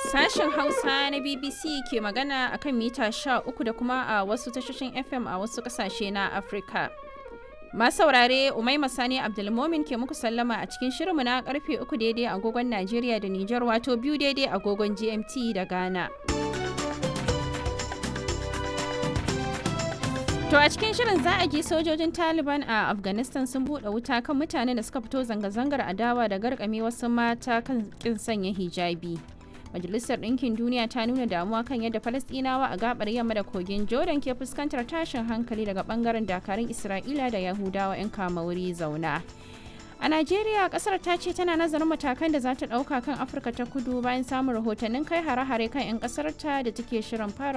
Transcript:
Sashen Hausa na BBC ke magana akan mita 13 da kuma a wasu tashoshin FM a wasu kasashe na Afirka. Masu saurare Umaima Sani Abdulmomin ke muku sallama a cikin shirinmu na karfe 3 daidai agogon Najeriya da Nijar wato 2 daidai agogon GMT da Ghana. To a cikin shirin za a ji sojojin Taliban a Afghanistan sun buɗe wuta kan mutanen da suka fito zanga-zangar adawa da garkame wasu mata kan kin sanya hijabi. Majalisar Ɗinkin Duniya ta nuna damuwa kan yadda Falasɗinawa a gabar yamma da kogin Jordan ke fuskantar tashin hankali daga bangaren dakarun Isra'ila da Yahudawa 'yan kamauri zauna. A Najeriya, kasar ta ce tana nazarin matakan da za ta ɗauka kan Afirka ta Kudu bayan samun rahotannin kai hare-hare kan 'yan ƙasarta da take shirin fara